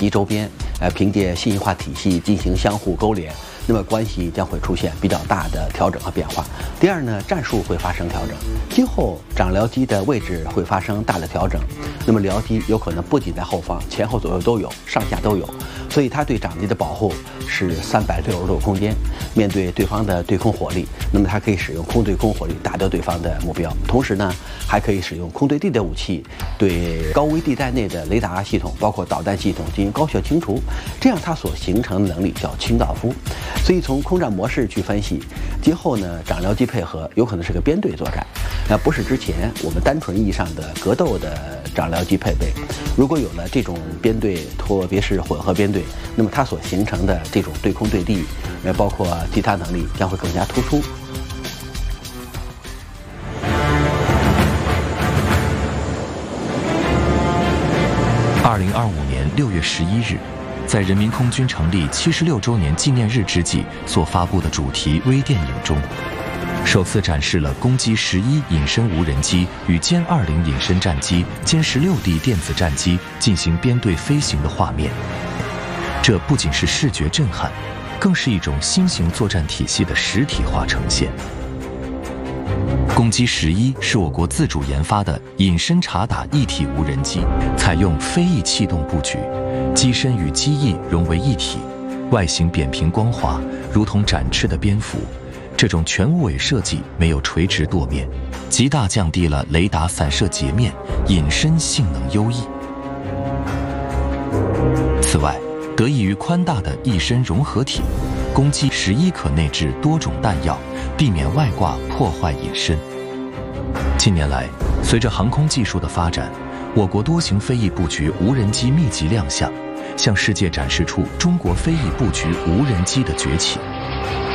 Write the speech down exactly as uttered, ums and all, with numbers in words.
机周边，呃，凭借信息化体系进行相互勾连，那么关系将会出现比较大的调整和变化。第二呢，战术会发生调整，今后长僚机的位置会发生大的调整，那么僚机有可能不仅在后方，前后左右都有，上下都有，所以它对长机的保护是三百六十度空间。面对对方的对空火力，那么它可以使用空对空火力打掉对方的目标，同时呢，还可以使用空对地的武器对高危地带内的雷达系统，包括导弹系统进行高效清除，这样它所形成的能力叫清道夫。所以从空战模式去分析，今后呢，长僚机配合有可能是个编队作战，那不是之前我们单纯意义上的格斗的长僚机配备。如果有了这种编队，特别是混合编队，那么它所形成的这种对空对地，呃，包括其他能力将会更加突出。 二零二五年六月十一日，在人民空军成立七十六周年纪念日之际所发布的主题微电影中，首次展示了攻击十一隐身无人机与歼二零隐身战机、歼十六 D 电子战机进行编队飞行的画面。这不仅是视觉震撼，更是一种新型作战体系的实体化呈现。攻击十一是我国自主研发的隐身察打一体无人机，采用飞翼气动布局，机身与机翼融为一体，外形扁平光滑，如同展翅的蝙蝠。这种全无尾设计没有垂直舵面，极大降低了雷达散射截面，隐身性能优异。此外，得益于宽大的翼身融合体，攻击十一可内置多种弹药，避免外挂破坏隐身。近年来，随着航空技术的发展，我国多型飞翼布局无人机密集亮相，向世界展示出中国飞翼布局无人机的崛起。